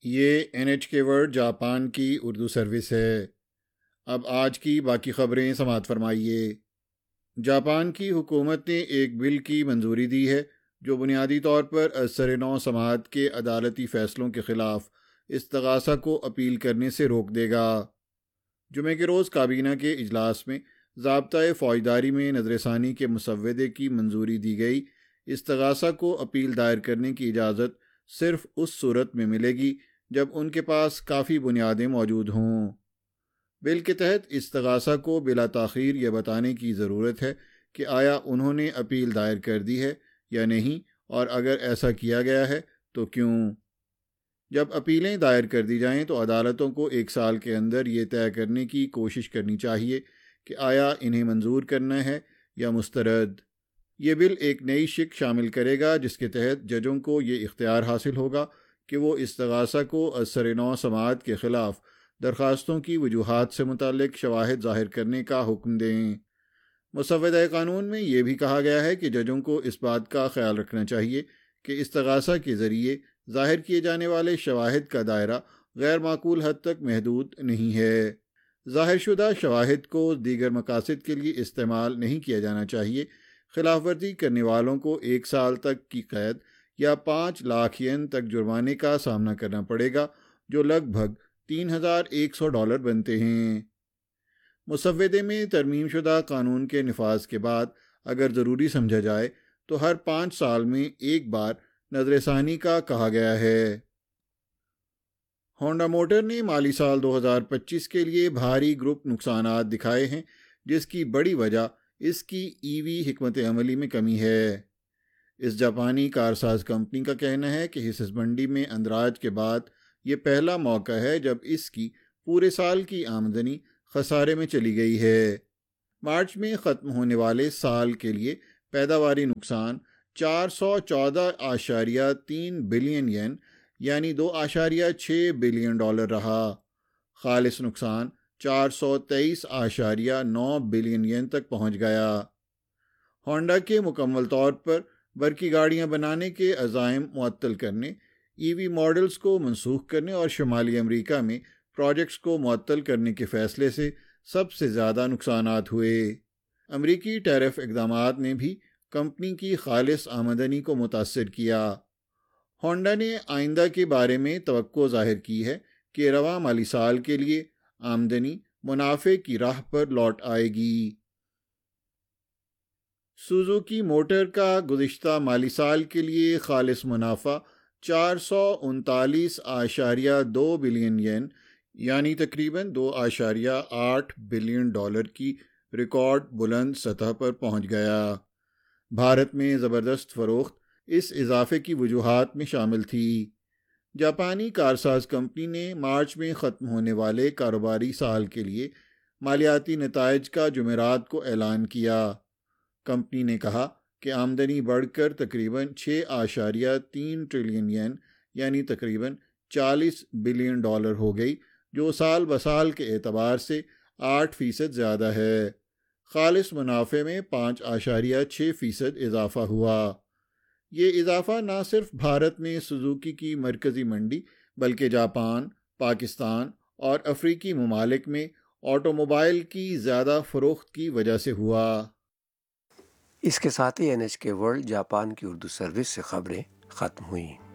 یہ NHK world Japan کی Urdu service ہے۔ اب آج کی باقی خبریں سماعت فرمائیے۔ جاپان کی حکومت نے ایک بل کی منظوری دی ہے جو بنیادی طور پر اثر نو سماعت کے عدالتی فیصلوں کے خلاف استغاثہ کو اپیل کرنے سے روک دے گا۔ جمعے کے روز کابینہ کے اجلاس میں ضابطۂ فوجداری میں نظر ثانی کے مسودے کی منظوری دی گئی۔ استغاثہ کو اپیل دائر کرنے کی اجازت صرف اس صورت میں ملے گی جب ان کے پاس کافی بنیادیں موجود ہوں۔ بل کے تحت استغاثہ کو بلا تاخیر یہ بتانے کی ضرورت ہے کہ آیا انہوں نے اپیل دائر کر دی ہے یا نہیں، اور اگر ایسا کیا گیا ہے تو کیوں۔ جب اپیلیں دائر کر دی جائیں تو عدالتوں کو 1 سال کے اندر یہ طے کرنے کی کوشش کرنی چاہیے کہ آیا انہیں منظور کرنا ہے یا مسترد۔ یہ بل ایک نئی شق شامل کرے گا جس کے تحت ججوں کو یہ اختیار حاصل ہوگا کہ وہ استغاثہ کو اثر نو سماعت کے خلاف درخواستوں کی وجوہات سے متعلق شواہد ظاہر کرنے کا حکم دیں۔ مسودہ قانون میں یہ بھی کہا گیا ہے کہ ججوں کو اس بات کا خیال رکھنا چاہیے کہ استغاثہ کے ذریعے ظاہر کیے جانے والے شواہد کا دائرہ غیر معقول حد تک محدود نہیں ہے۔ ظاہر شدہ شواہد کو دیگر مقاصد کے لیے استعمال نہیں کیا جانا چاہیے۔ خلاف ورزی کرنے والوں کو 1 سال تک کی قید یا 5 لاکھ ین تک جرمانے کا سامنا کرنا پڑے گا، جو لگ بھگ $3100 بنتے ہیں۔ مسودے میں ترمیم شدہ قانون کے نفاذ کے بعد اگر ضروری سمجھا جائے تو ہر 5 سال میں ایک بار نظر ثانی کا کہا گیا ہے۔ ہونڈا موٹر نے مالی سال 2025 کے لیے بھاری گروپ نقصانات دکھائے ہیں، جس کی بڑی وجہ اس کی EV حکمت عملی میں کمی ہے۔ اس جاپانی کارساز کمپنی کا کہنا ہے کہ حصص منڈی میں اندراج کے بعد یہ پہلا موقع ہے جب اس کی پورے سال کی آمدنی خسارے میں چلی گئی ہے۔ مارچ میں ختم ہونے والے سال کے لیے پیداواری نقصان 414.3 بلین ین یعنی $2.6 بلین رہا۔ خالص نقصان 423.9 بلین ین تک پہنچ گیا۔ ہونڈا کے مکمل طور پر برقی گاڑیاں بنانے کے عزائم معطل کرنے، EV ماڈلز کو منسوخ کرنے اور شمالی امریکہ میں پروجیکٹس کو معطل کرنے کے فیصلے سے سب سے زیادہ نقصانات ہوئے۔ امریکی ٹیرف اقدامات نے بھی کمپنی کی خالص آمدنی کو متاثر کیا۔ ہونڈا نے آئندہ کے بارے میں توقع ظاہر کی ہے کہ رواں مالی سال کے لیے آمدنی منافع کی راہ پر لوٹ آئے گی۔ سوزوکی موٹر کا گزشتہ مالی سال کے لیے خالص منافع 439.2 بلین ین یعنی تقریباً $2.8 بلین کی ریکارڈ بلند سطح پر پہنچ گیا۔ بھارت میں زبردست فروخت اس اضافے کی وجوہات میں شامل تھی۔ جاپانی کارساز کمپنی نے مارچ میں ختم ہونے والے کاروباری سال کے لیے مالیاتی نتائج کا جمعرات کو اعلان کیا۔ کمپنی نے کہا کہ آمدنی بڑھ کر تقریباً 6.3 ٹریلین ین یعنی تقریباً $40 بلین ہو گئی، جو سال بسال کے اعتبار سے 8% زیادہ ہے۔ خالص منافع میں 5.6% اضافہ ہوا۔ یہ اضافہ نہ صرف بھارت میں سوزوکی کی مرکزی منڈی بلکہ جاپان، پاکستان اور افریقی ممالک میں آٹو موبائل کی زیادہ فروخت کی وجہ سے ہوا۔ اس کے ساتھ ہی NHK ورلڈ جاپان کی اردو سروس سے خبریں ختم ہوئیں۔